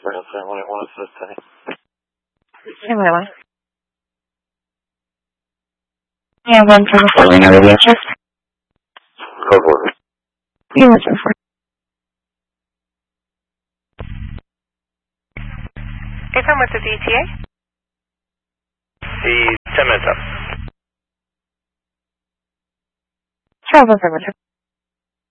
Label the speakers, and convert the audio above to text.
Speaker 1: second, sir. One assist, Teddy.
Speaker 2: Stand by, one. Yeah, 174, we know the answer.
Speaker 1: Code word.
Speaker 2: You listen for.
Speaker 3: If I'm with the DTA?
Speaker 1: The 10 minutes up.
Speaker 2: Travel, Signature.